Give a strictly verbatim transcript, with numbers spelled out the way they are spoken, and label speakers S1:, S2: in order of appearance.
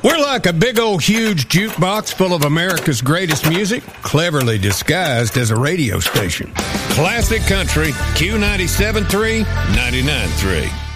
S1: We're like a big old huge jukebox full of America's greatest music, cleverly disguised as a radio station. Classic Country, Q ninety-seven point three, ninety-nine point three.